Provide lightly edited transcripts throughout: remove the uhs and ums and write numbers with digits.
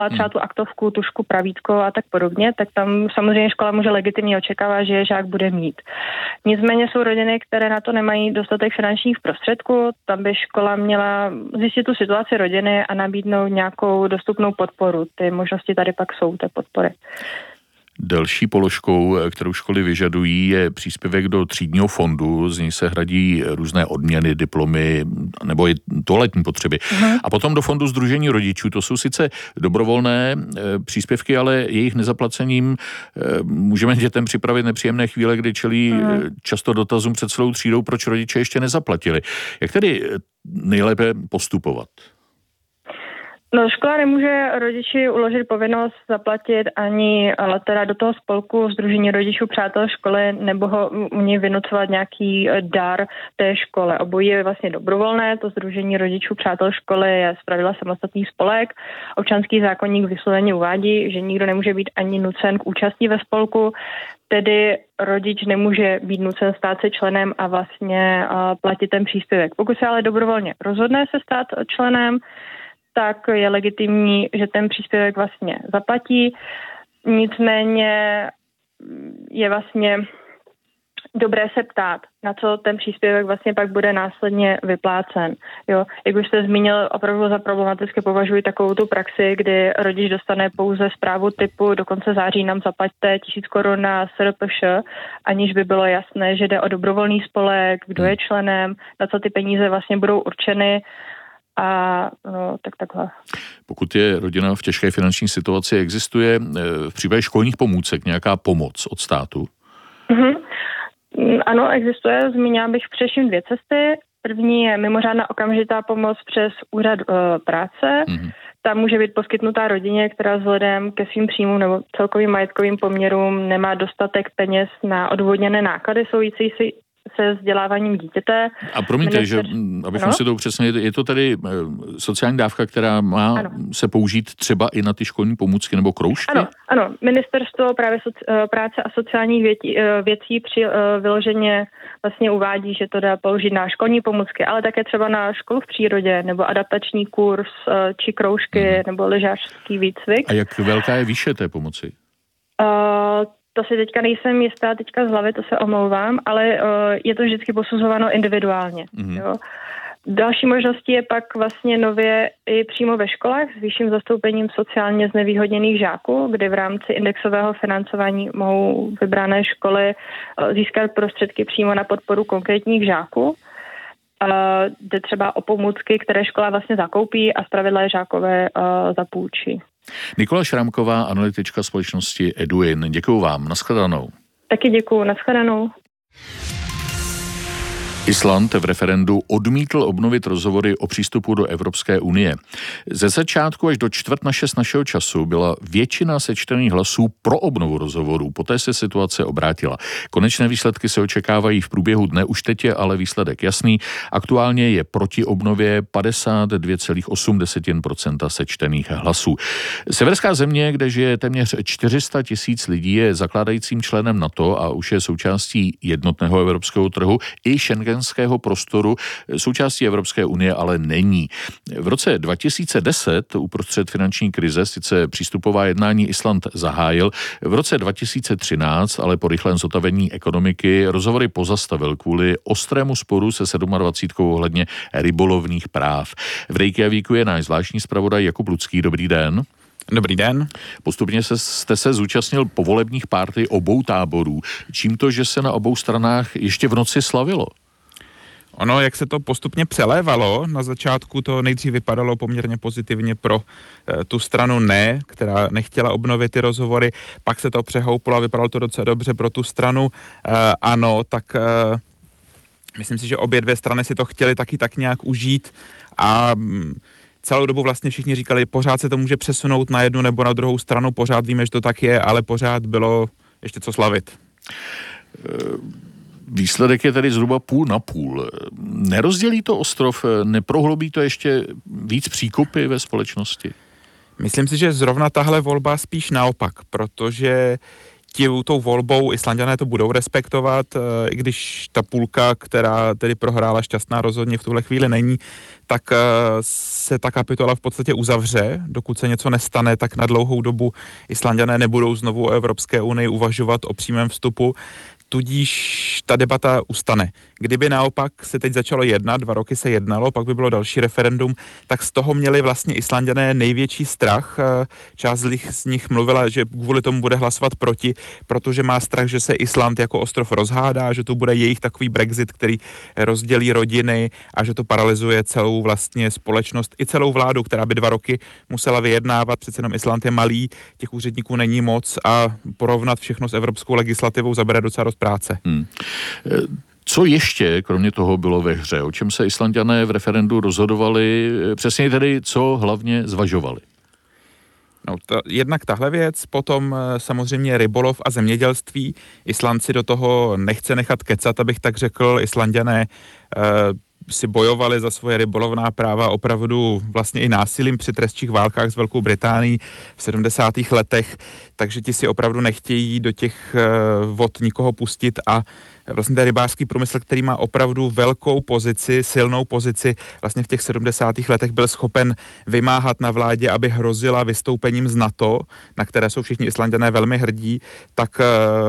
třeba tu aktovku, tušku, pravítko a tak podobně, tak tam samozřejmě škola může legitimně očekávat, že žák bude mít. Nicméně jsou rodiny, které na to nemají dostatek finančních prostředků, tam by škola měla zjistit tu situaci rodiny a nabídnout nějakou dostupnou podporu. Ty možnosti tady pak jsou, té podpory. Další položkou, kterou školy vyžadují, je příspěvek do třídního fondu, z něj se hradí různé odměny, diplomy nebo i toaletní potřeby. A potom do fondu sdružení rodičů, to jsou sice dobrovolné příspěvky, ale jejich nezaplacením můžeme dětem připravit nepříjemné chvíle, kdy čelí často dotazům před celou třídou, proč rodiče ještě nezaplatili. Jak tedy nejlépe postupovat? No, škola nemůže rodiči uložit povinnost zaplatit ani teda do toho spolku Sdružení rodičů přátel školy nebo ho u ní vynucovat nějaký dar té škole. Obojí je vlastně dobrovolné, to Sdružení rodičů přátel školy je zpravidla samostatný spolek. Občanský zákoník vysloveně uvádí, že nikdo nemůže být ani nucen k účasti ve spolku, tedy rodič nemůže být nucen stát se členem a vlastně platit ten příspěvek. Pokud se ale dobrovolně rozhodne se stát členem, tak je legitimní, že ten příspěvek vlastně zaplatí. Nicméně je vlastně dobré se ptát, na co ten příspěvek vlastně pak bude následně vyplácen. Jo, jak už jste zmínil, opravdu za problematické považuji takovou tu praxi, kdy rodič dostane pouze zprávu typu do konce září nám zaplaťte 1000 korun na SRPŠ, aniž by bylo jasné, že jde o dobrovolný spolek, kdo je členem, na co ty peníze vlastně budou určeny. A no, tak takhle. Pokud je rodina v těžké finanční situaci, existuje v případě školních pomůcek nějaká pomoc od státu? Ano, existuje. Zmínila bych především 2 cesty. První je mimořádná okamžitá pomoc přes úřad práce. Ta může být poskytnutá rodině, která vzhledem ke svým příjmům nebo celkovým majetkovým poměrům nemá dostatek peněz na odvodněné náklady související se vzděláváním dítěte. A promiňte, že abychom si to upřesnili, je to tedy sociální dávka, která má se použít třeba i na ty školní pomůcky nebo kroužky? Ano. Ministerstvo právě práce a sociálních věcí vyloženě vlastně uvádí, že to dá použít na školní pomůcky, ale také třeba na školu v přírodě, nebo adaptační kurz, či kroužky, nebo lyžařský výcvik. A jak velká je výše té pomoci? To si teďka nejsem jistá, teďka z hlavy, to se omlouvám, ale je to vždycky posuzováno individuálně. Jo. Další možností je pak vlastně nově i přímo ve školách s vyšším zastoupením sociálně znevýhodněných žáků, kde v rámci indexového financování mohou vybrané školy získat prostředky přímo na podporu konkrétních žáků. Jde třeba o pomůcky, které škola vlastně zakoupí a zpravidla je žákové zapůjčí. Nikola Šrámková, analytička společnosti Eduin. Děkuju vám, nashledanou. Taky děkuju, nashledanou. Island v referendu odmítl obnovit rozhovory o přístupu do Evropské unie. Ze začátku až do 5:45 našeho času byla většina sečtených hlasů pro obnovu rozhovorů, poté se situace obrátila. Konečné výsledky se očekávají v průběhu dne, už teď je ale výsledek jasný. Aktuálně je proti obnově 52,8% sečtených hlasů. Severská země, kde žije téměř 400 000 lidí, je zakládajícím členem NATO a už je součástí jednotného evropského trhu i schengenského prostoru, součástí Evropské unie ale není. V roce 2010 uprostřed finanční krize sice přístupová jednání Island zahájil, v roce 2013 ale po rychlém zotavení ekonomiky rozhovory pozastavil kvůli ostrému sporu se 27 ohledně rybolovných práv. V Reykjavíku je náš zvláštní zpravodaj Jakub Lucký. Dobrý den. Dobrý den. Postupně jste se zúčastnil povolebních párty obou táborů. Čím to, že se na obou stranách ještě v noci slavilo? Ono, jak se to postupně přelévalo, na začátku to nejdřív vypadalo poměrně pozitivně pro tu stranu ne, která nechtěla obnovit ty rozhovory, pak se to přehouplo a vypadalo to docela dobře pro tu stranu ano, tak myslím si, že obě dvě strany si to chtěly taky tak nějak užít a celou dobu vlastně všichni říkali, pořád se to může přesunout na jednu nebo na druhou stranu, pořád víme, že to tak je, ale pořád bylo ještě co slavit. Výsledek je tedy zhruba 50/50. Nerozdělí to ostrov, neprohloubí to ještě víc příkopy ve společnosti? Myslím si, že zrovna tahle volba spíš naopak, protože tou volbou Islanďané to budou respektovat, i když ta půlka, která tedy prohrála šťastná, rozhodně v tuhle chvíli není, tak se ta kapitola v podstatě uzavře. Dokud se něco nestane, tak na dlouhou dobu Islanďané nebudou znovu o Evropské unii uvažovat o přímém vstupu. Tudíž ta debata ustane. Kdyby naopak se teď začalo jednat, 2 roky se jednalo, pak by bylo další referendum, tak z toho měli vlastně Islanďané největší strach. Část z nich mluvila, že kvůli tomu bude hlasovat proti, protože má strach, že se Island jako ostrov rozhádá, že to bude jejich takový Brexit, který rozdělí rodiny a že to paralyzuje celou vlastně společnost i celou vládu, která by 2 roky musela vyjednávat. Přece jenom Island je malý, těch úředníků není moc a porovnat všechno s evropskou legislativou zabere docela dost práce. Co ještě, kromě toho, bylo ve hře? O čem se Islanďané v referendu rozhodovali? Přesně tedy, co hlavně zvažovali? No, jednak tahle věc, potom samozřejmě rybolov a zemědělství. Islandci do toho nechce nechat kecat, abych tak řekl. Islanďané si bojovali za svoje rybolovná práva opravdu vlastně i násilím při trestních válkách s Velkou Británií v 70. letech, takže ti si opravdu nechtějí do těch vod nikoho pustit a vlastně ten rybářský průmysl, který má opravdu velkou pozici, silnou pozici, vlastně v těch 70. letech byl schopen vymáhat na vládě, aby hrozila vystoupením z NATO, na které jsou všichni Islanďané velmi hrdí, tak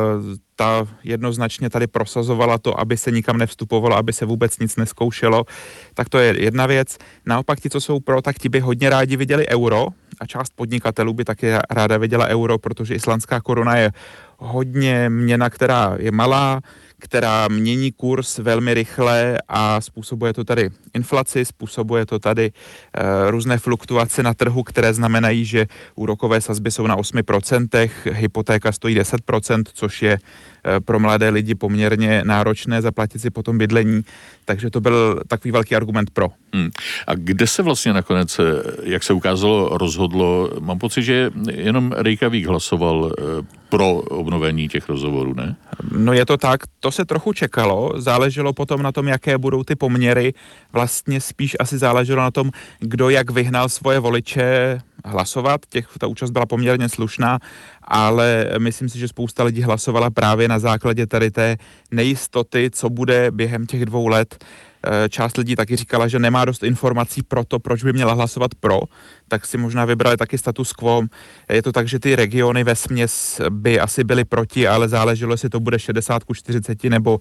ta jednoznačně tady prosazovala to, aby se nikam nevstupovalo, aby se vůbec nic neskoušelo. Tak to je jedna věc. Naopak ti, co jsou pro, tak ti by hodně rádi viděli euro a část podnikatelů by taky ráda viděla euro, protože islandská koruna je hodně měna, která je malá, která mění kurz velmi rychle a způsobuje to tady inflaci, způsobuje to tady různé fluktuace na trhu, které znamenají, že úrokové sazby jsou na 8%, hypotéka stojí 10%, což je pro mladé lidi poměrně náročné zaplatit si potom bydlení, takže to byl takový velký argument pro. A kde se vlastně nakonec, jak se ukázalo, rozhodlo? Mám pocit, že jenom Reykjavík hlasoval pro obnovení těch rozhovorů, ne? No je to tak, to se trochu čekalo, záleželo potom na tom, jaké budou ty poměry, vlastně spíš asi záleželo na tom, kdo jak vyhnal svoje voliče hlasovat, ta účast byla poměrně slušná, ale myslím si, že spousta lidí hlasovala právě na základě tady té nejistoty, co bude během těch 2 let. Část lidí taky říkala, že nemá dost informací pro to, proč by měla hlasovat pro, tak si možná vybrali taky status quo. Je to tak, že ty regiony vesměs by asi byly proti, ale záleželo, jestli to bude 60:40 nebo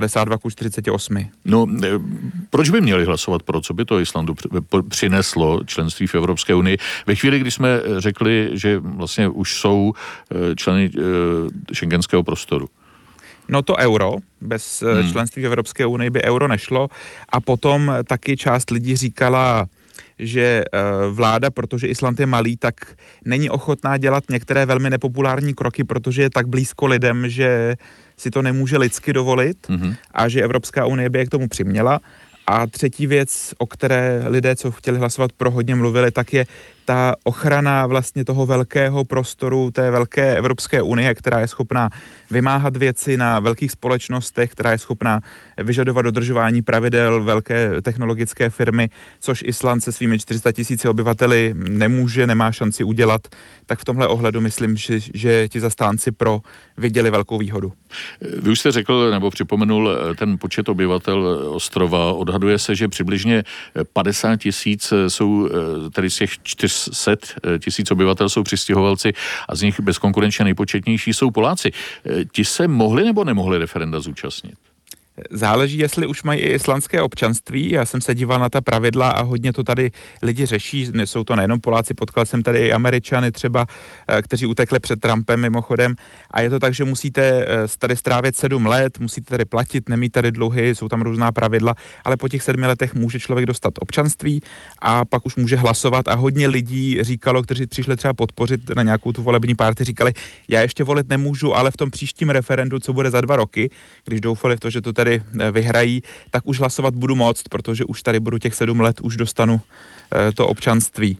52:48. No, proč by měli hlasovat pro? Co by to Islandu přineslo členství v Evropské unii? Ve chvíli, kdy jsme řekli, že vlastně už jsou členy schengenského prostoru. No to euro, bez členství v Evropské unii by euro nešlo a potom taky část lidí říkala, že vláda, protože Island je malý, tak není ochotná dělat některé velmi nepopulární kroky, protože je tak blízko lidem, že si to nemůže lidsky dovolit a že Evropská unie by je k tomu přiměla. A třetí věc, o které lidé, co chtěli hlasovat pro, hodně mluvili, tak je ta ochrana vlastně toho velkého prostoru, té velké Evropské unie, která je schopná vymáhat věci na velkých společnostech, která je schopná vyžadovat dodržování pravidel velké technologické firmy, což Island se svými 400 000 obyvateli nemá šanci udělat. Tak v tomhle ohledu myslím, že ti zastánci pro viděli velkou výhodu. Vy už jste řekl, nebo připomenul ten počet obyvatel ostrova. Odhaduje se, že přibližně 50 000 jsou, tedy z těch 400 000 obyvatel jsou přistěhovalci a z nich bezkonkurenčně nejpočetnější jsou Poláci. Ti se mohli nebo nemohli referenda zúčastnit? Záleží, jestli už mají i islandské občanství. Já jsem se díval na ta pravidla a hodně to tady lidi řeší. Jsou to nejenom Poláci, potkal jsem tady i Američany třeba, kteří utekli před Trumpem mimochodem. A je to tak, že musíte tady strávit 7 let, musíte tady platit, nemít tady dluhy, jsou tam různá pravidla, ale po těch 7 letech může člověk dostat občanství a pak už může hlasovat. A hodně lidí říkalo, kteří přišli třeba podpořit na nějakou tu volební party, říkali, já ještě volit nemůžu, ale v tom příštím referendu, co bude za 2 roky, když doufali v to, že to tady vyhrají, tak už hlasovat budu moct, protože už tady budu těch 7 let, už dostanu to občanství.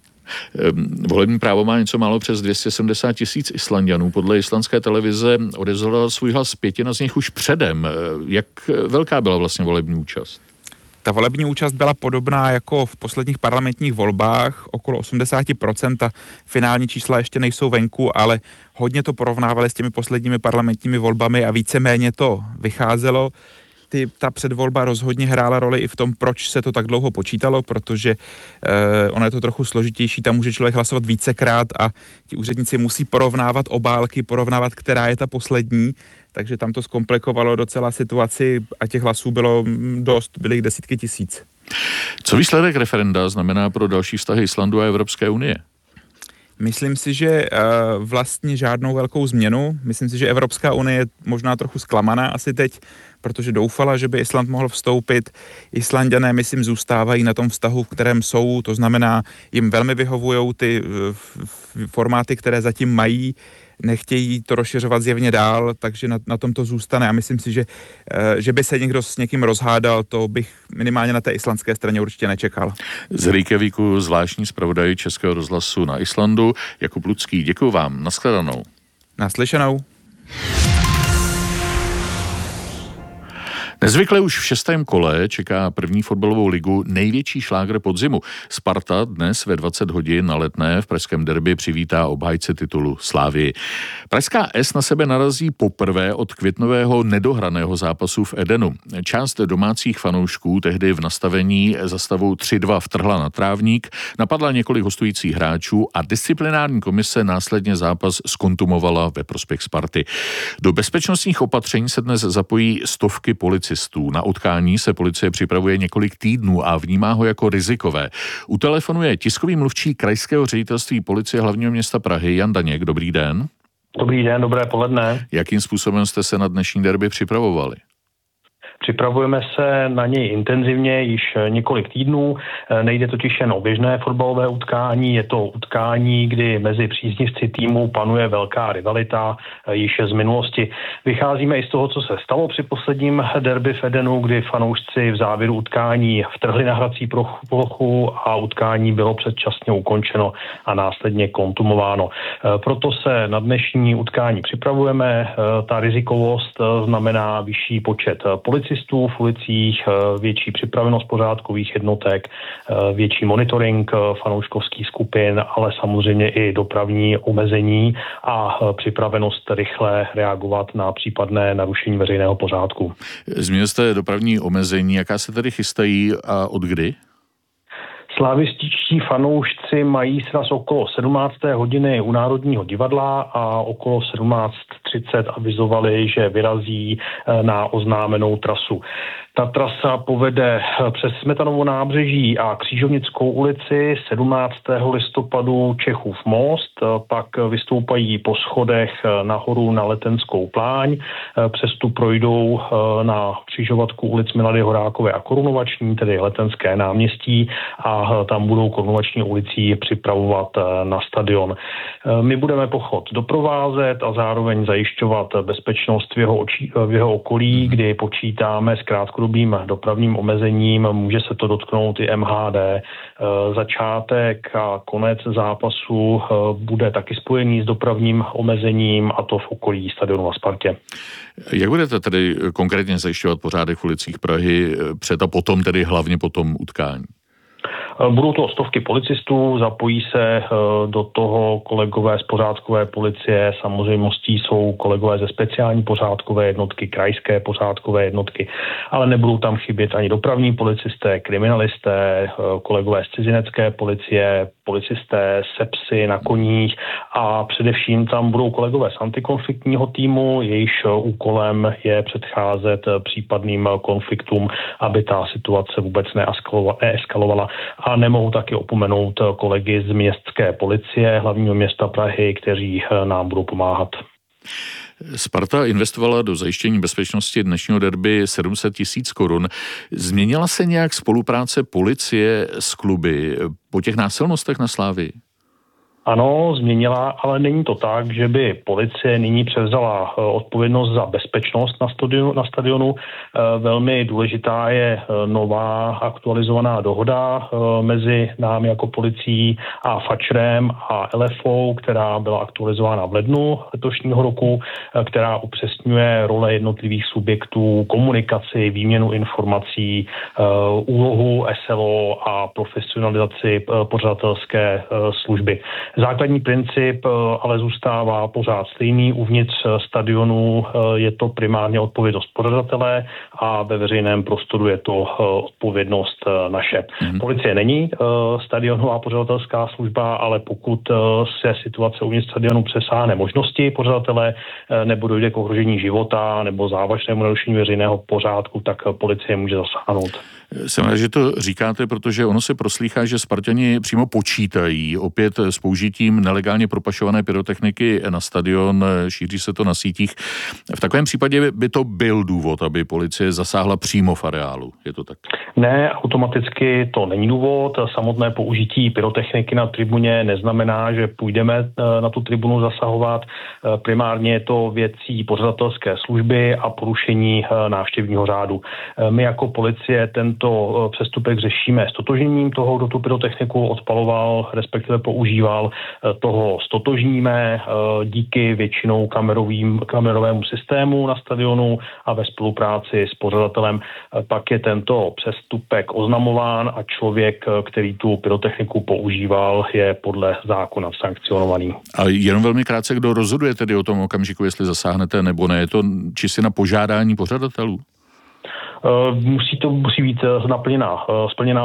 Volební právo má něco málo přes 270 000 Islanďanů. Podle islandské televize odevzdala svůj hlas 1/5 z nich už předem. Jak velká byla vlastně volební účast? Ta volební účast byla podobná jako v posledních parlamentních volbách, okolo 80%. Ta finální čísla ještě nejsou venku, ale hodně to porovnávali s těmi posledními parlamentními volbami a víceméně to vycházelo. Ta předvolba rozhodně hrála roli i v tom, proč se to tak dlouho počítalo, protože ono je to trochu složitější, tam může člověk hlasovat vícekrát a ti úředníci musí porovnávat obálky, porovnávat, která je ta poslední, takže tam to zkomplikovalo docela situaci a těch hlasů bylo dost, byly jich desítky tisíc. Co výsledek referenda znamená pro další vztahy Islandu a Evropské unie? Myslím si, že vlastně žádnou velkou změnu. Myslím si, že Evropská unie je možná trochu zklamaná asi teď, protože doufala, že by Island mohl vstoupit. Islanďané, myslím, zůstávají na tom vztahu, v kterém jsou, to znamená, jim velmi vyhovujou ty formáty, které zatím mají, nechtějí to rozšiřovat zjevně dál, takže na tom to zůstane a myslím si, že by se někdo s někým rozhádal, to bych minimálně na té islandské straně určitě nečekal. Z Reykjavíku zvláštní zpravodaj Českého rozhlasu na Islandu Jakub Lucký. Děkuji vám. Nashledanou. Naslyšenou. Nezvykle už v 6. kole čeká první fotbalovou ligu největší šlágr podzimu. Sparta dnes ve 20 hodin na Letné v pražském derby přivítá obhájce titulu Slavii. Pražská S na sebe narazí poprvé od květnového nedohraného zápasu v Edenu. Část domácích fanoušků tehdy v nastavení za stavu 3-2 vtrhla na trávník, napadla několik hostujících hráčů a disciplinární komise následně zápas zkontumovala ve prospěch Sparty. Do bezpečnostních opatření se dnes zapojí stovky policistů. Na utkání se policie připravuje několik týdnů a vnímá ho jako rizikové. U telefonu je tiskový mluvčí Krajského ředitelství policie hlavního města Prahy Jan Daněk. Dobrý den. Dobrý den, dobré poledne. Jakým způsobem jste se na dnešní derby připravovali? Připravujeme se na něj intenzivně již několik týdnů. Nejde totiž jen o běžné fotbalové utkání, je to utkání, kdy mezi příznivci týmu panuje velká rivalita již z minulosti. Vycházíme i z toho, co se stalo při posledním derby v Edenu, kdy fanoušci v závěru utkání vtrhli na hrací plochu a utkání bylo předčasně ukončeno a následně kontumováno. Proto se na dnešní utkání připravujeme. Ta rizikovost znamená vyšší počet policistů v ulicích, větší připravenost pořádkových jednotek, větší monitoring fanouškovských skupin, ale samozřejmě i dopravní omezení a připravenost rychle reagovat na případné narušení veřejného pořádku. Zmínil jste dopravní omezení, jaká se tedy chystají a od kdy? Slavističtí fanoušci mají sraz okolo 17. hodiny u Národního divadla a okolo 17:30 avizovali, že vyrazí na oznámenou trasu. Ta trasa povede přes Smetanovo nábřeží a Křížovnickou ulici 17. listopadu Čechův most, pak vystoupají po schodech nahoru na Letenskou pláň, přes tu projdou na křižovatku ulic Milady Horákové a Korunovační, tedy Letenské náměstí a tam budou Korunovační ulicí připravovat na stadion. My budeme pochod doprovázet a zároveň zajišťovat bezpečnost v jeho okolí, kdy počítáme s krátkodobým dopravním omezením, může se to dotknout i MHD. Začátek a konec zápasu bude taky spojený s dopravním omezením a to v okolí stadionu na Spartě. Jak budete tedy konkrétně zajišťovat pořádek v ulicích Prahy před a potom, tedy hlavně po tom utkání? Budou to stovky policistů, zapojí se do toho kolegové z pořádkové policie, samozřejmostí jsou kolegové ze speciální pořádkové jednotky, krajské pořádkové jednotky, ale nebudou tam chybět ani dopravní policisté, kriminalisté, kolegové z cizinecké policie, policisté se psy na koních a především tam budou kolegové z antikonfliktního týmu, jejichž úkolem je předcházet případným konfliktům, aby ta situace vůbec neeskalovala. A nemohu taky opomenout kolegy z městské policie hlavního města Prahy, kteří nám budou pomáhat. Sparta investovala do zajištění bezpečnosti dnešního derby 700 000 korun. Změnila se nějak spolupráce policie s kluby po těch násilnostech na Slavii? Ano, změnila, ale není to tak, že by policie nyní převzala odpovědnost za bezpečnost na stadionu. Velmi důležitá je nová aktualizovaná dohoda mezi námi jako policií a FAČRem a LFO, která byla aktualizována v lednu letošního roku, která upřesňuje role jednotlivých subjektů, komunikaci, výměnu informací, úlohu SLO a profesionalizaci pořadatelské služby. Základní princip ale zůstává pořád stejný. Uvnitř stadionu je to primárně odpovědnost pořadatele a ve veřejném prostoru je to odpovědnost naše. Policie není stadionová pořadatelská služba, ale pokud se situace uvnitř stadionu přesáhne možnosti pořadatele nebo dojde k ohrožení života nebo závažnému narušení veřejného pořádku, tak policie může zasáhnout. Jsem rád, že to říkáte, protože ono se proslýchá, že Spartani přímo počítají opět s použitím nelegálně propašované pyrotechniky na stadion, šíří se to na sítích. V takovém případě by to byl důvod, aby policie zasáhla přímo v areálu. Je to tak? Ne, automaticky to není důvod. Samotné použití pyrotechniky na tribuně neznamená, že půjdeme na tu tribunu zasahovat. Primárně je to věcí pořadatelské služby a porušení návštěvního řádu. My jako policie tento přestupek řešíme stotožněním toho, kdo tu pyrotechniku odpaloval, respektive používal, toho stotožníme díky většinou kamerovému systému na stadionu a ve spolupráci s pořadatelem. Pak je tento přestupek oznamován a člověk, který tu pyrotechniku používal, je podle zákona sankcionovaný. A jenom velmi krátce, kdo rozhoduje tedy o tom okamžiku, jestli zasáhnete nebo ne? Je to čistě na požádání pořadatelů? Musí být splněná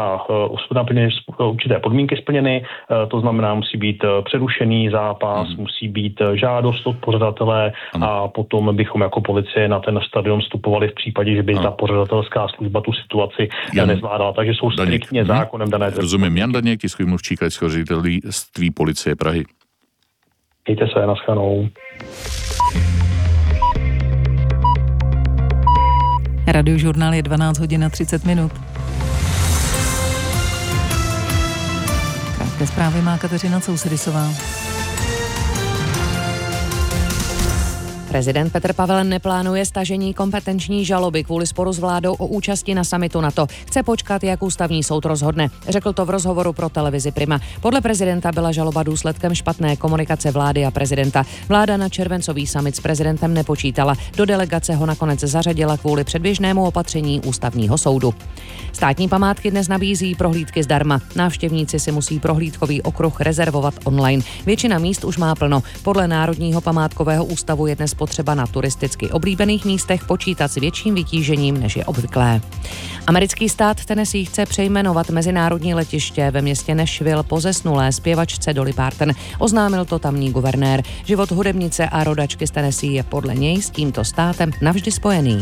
určité podmínky splněny, to znamená, musí být přerušený zápas, musí být žádost od pořadatele a potom bychom jako policie na ten stadion vstupovali v případě, že by ta pořadatelská služba tu situaci nezvládala, takže jsou striktně zákonem dané. Rozumím. Jan Daněk, tiskový mluvčí Krajského ředitelství policie Prahy. Mějte se, naschledanou. Radiožurnál je 12 hodin a 30 minut. Krátké zprávy má Kateřina Sousedisová. Prezident Petr Pavel neplánuje stažení kompetenční žaloby kvůli sporu s vládou o účasti na summitu NATO. Chce počkat, jak ústavní soud rozhodne. Řekl to v rozhovoru pro televizi Prima. Podle prezidenta byla žaloba důsledkem špatné komunikace vlády a prezidenta. Vláda na červencový summit s prezidentem nepočítala. Do delegace ho nakonec zařadila kvůli předběžnému opatření ústavního soudu. Státní památky dnes nabízí prohlídky zdarma. Návštěvníci si musí prohlídkový okruh rezervovat online. Většina míst už má plno. Podle Národního památkového ústavu je dnes potřeba na turisticky oblíbených místech počítat s větším vytížením, než je obvyklé. Americký stát Tennessee chce přejmenovat mezinárodní letiště ve městě Nashville po zesnulé zpěvačce Dolly Parton. Oznámil to tamní guvernér. Život hudebnice a rodačky z Tennessee je podle něj s tímto státem navždy spojený.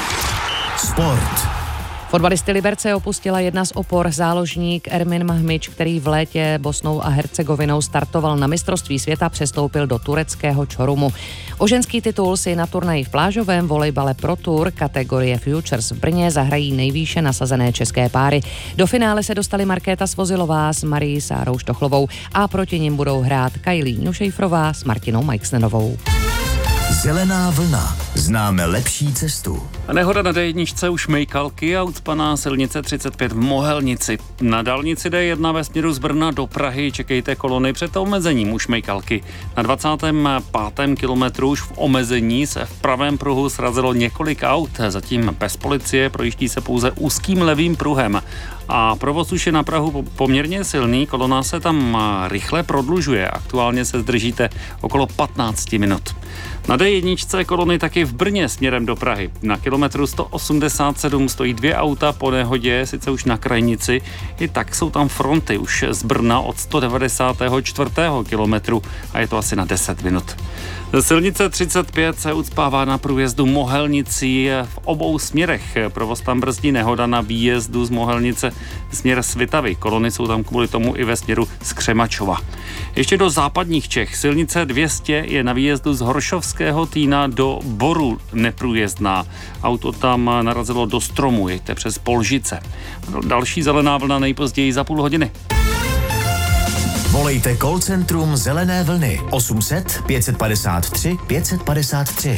Sport. Fotbalisty Liberce opustila jedna z opor, záložník Ermin Mahmič, který v létě Bosnou a Hercegovinou startoval na mistrovství světa, přestoupil do tureckého Çorumu. O ženský titul si na turnaji v plážovém volejbale Pro Tour kategorie Futures v Brně zahrají nejvýše nasazené české páry. Do finále se dostali Markéta Svozilová s Marií Sárou Štochlovou a proti nim budou hrát Kajlí Nušejfrová s Martinou Majksnenovou. Zelená vlna. Známe lepší cestu. Nehoda na D1 u Šmejkalky a ucpaná silnice 35 v Mohelnici. Na dálnici D1 ve směru z Brna do Prahy čekejte kolony před omezením u Šmejkalky. Na 25. kilometru už v omezení se v pravém pruhu srazilo několik aut. Zatím bez policie projíždí se pouze úzkým levým pruhem. A provoz už je na Prahu poměrně silný, kolona se tam rychle prodlužuje. Aktuálně se zdržíte okolo 15 minut. Na D1 kolony taky v Brně směrem do Prahy. Na kilometru 187 stojí 2 auta po nehodě, sice už na krajnici, i tak jsou tam fronty už z Brna od 194. kilometru a je to asi na 10 minut. Silnice 35 se ucpává na průjezdu Mohelnicí v obou směrech. Provoz tam brzdí nehoda na výjezdu z Mohelnice směr Svitavy. Kolony jsou tam kvůli tomu i ve směru z Křemačova. Ještě do západních Čech. Silnice 200 je na výjezdu z Horšovského Týna do Boru neprůjezdná. Auto tam narazilo do stromu, jeďte přes Polžice. Další zelená vlna nejpozději za půl hodiny. Volejte call centrum Zelené vlny 800 553 553.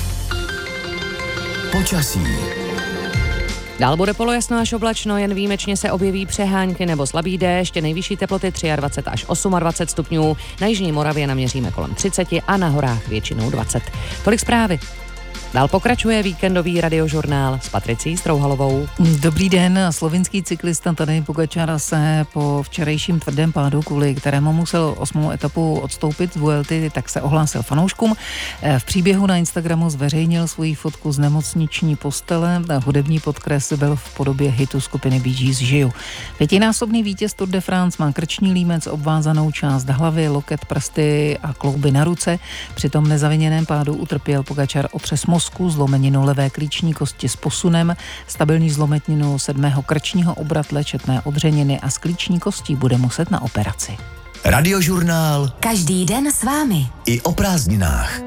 Počasí. Dál bude polojasno až oblačno, jen výjimečně se objeví přehánky nebo slabý déšť, nejvyšší teploty 23 až 28 stupňů, na jižní Moravě naměříme kolem 30 a na horách většinou 20. Tolik zprávy. Dál pokračuje víkendový radiožurnál s Patricí Strouhalovou. Dobrý den, slovinský cyklista Tadej Pogačar se po včerejším tvrdém pádu, kvůli kterému musel 8. etapu odstoupit z Vuelty, tak se ohlásil fanouškům. V příběhu na Instagramu zveřejnil svoji fotku z nemocniční postele. Hudební podkres byl v podobě hitu skupiny Bee Gees Žiju. 5násobný vítěz Tour de France má krční límec, obvázanou část hlavy, loket, prsty a klouby na ruce. Při tom nezaviněném pádu utrpěl Pogačar otřes mozku, zlomeninu levé klíční kosti s posunem, stabilní zlomeninu 7. krčního obratle, četné odřeniny a z klíční kostí bude muset na operaci. Radiožurnál. Každý den s vámi. I o prázdninách.